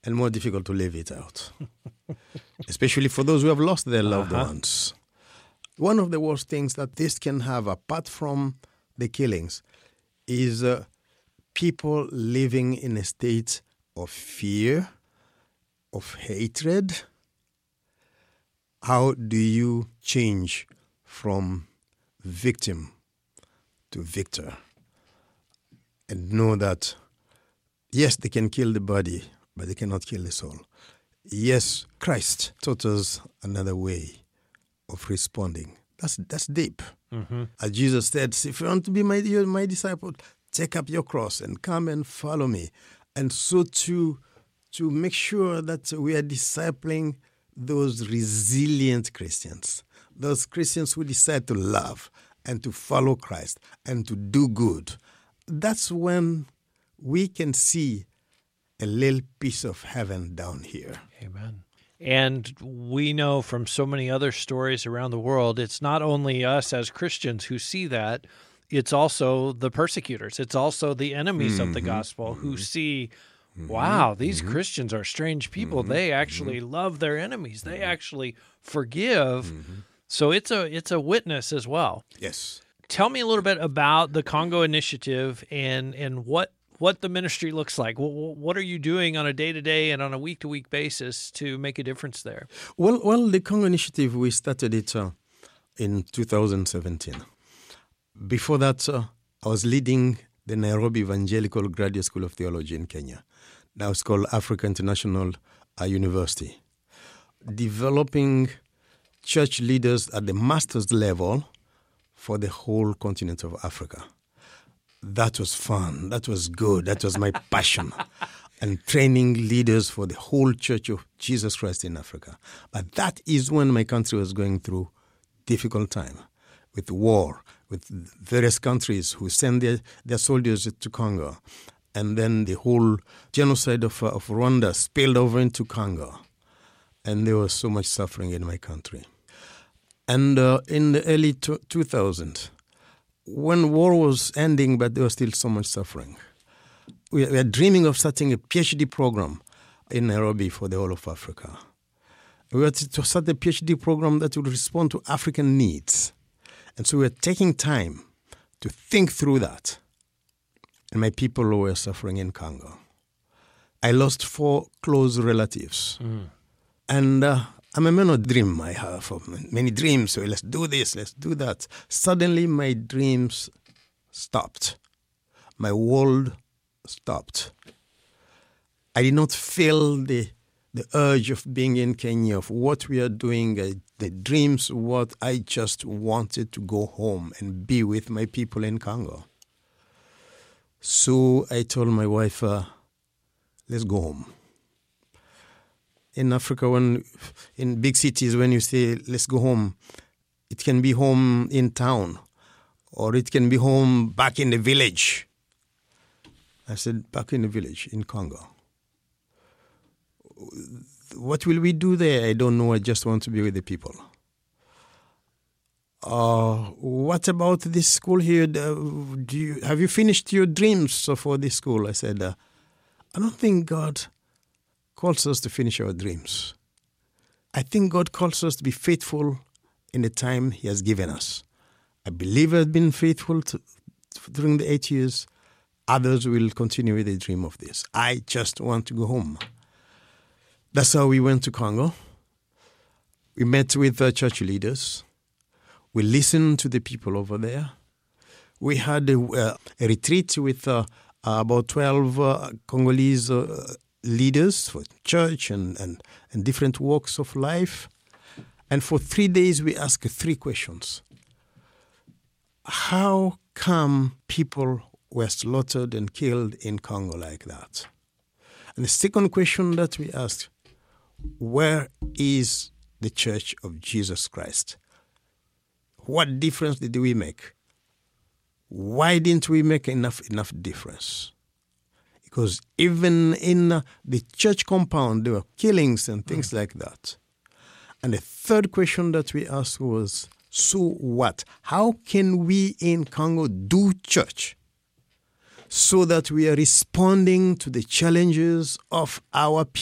and more difficult to live it out, especially for those who have lost their loved ones. One of the worst things that this can have, apart from the killings, is people living in a state of fear, of hatred. How do you change from victim to victor and know that, yes, they can kill the body, but they cannot kill the soul? Yes, Christ taught us another way of responding. That's deep. Mm-hmm. As Jesus said, if you want to be my disciple, take up your cross and come and follow me. And so to make sure that we are discipling those resilient Christians, those Christians who decide to love and to follow Christ and to do good, that's when we can see a little piece of heaven down here. Amen. And we know from so many other stories around the world, it's not only us as Christians who see that, it's also the persecutors. It's also the enemies of the gospel who see, wow, these Christians are strange people. They actually love their enemies. They actually forgive. So it's a witness as well. Yes. Tell me a little bit about the Congo Initiative and what the ministry looks like. What are you doing on a day-to-day and on a week-to-week basis to make a difference there? Well, the Congo Initiative, we started it in 2017. Before that, I was leading the Nairobi Evangelical Graduate School of Theology in Kenya. Now it's called Africa International University. Developing church leaders at the master's level for the whole continent of Africa. That was fun. That was good. That was my passion. And training leaders for the whole Church of Jesus Christ in Africa. But that is when my country was going through difficult time with war, with various countries who send their soldiers to Congo. And then the whole genocide of Rwanda spilled over into Congo. And there was so much suffering in my country. And in the early 2000s, when war was ending, but there was still so much suffering, we are dreaming of starting a PhD program in Nairobi for the whole of Africa. We were to start a PhD program that would respond to African needs. And so we are taking time to think through that. And my people were suffering in Congo. I lost 4 close relatives. And I'm a man of dream. I have many dreams. So let's do this, let's do that. Suddenly my dreams stopped. My world stopped. I did not feel the urge of being in Kenya, of what we are doing, the dreams, what I just wanted to go home and be with my people in Congo. So I told my wife, let's go home. In Africa, in big cities, when you say, let's go home, it can be home in town, or it can be home back in the village. I said, back in the village, in Congo. What will we do there? I don't know. I just want to be with the people. What about this school here? Have you finished your dreams for this school? I said, I don't think God calls us to finish our dreams. I think God calls us to be faithful in the time He has given us. I believe I've been faithful during the 8 years. Others will continue with the dream of this. I just want to go home. That's how we went to Congo. We met with church leaders. We listened to the people over there. We had a retreat with about 12 Congolese leaders for church and different walks of life. And for 3 days, we asked 3 questions. How come people were slaughtered and killed in Congo like that? And the second question that we asked, where is the Church of Jesus Christ? What difference did we make? Why didn't we make enough difference? Because even in the church compound, there were killings and things like that. And the third question that we asked was, so what? How can we in Congo do church so that we are responding to the challenges of our people?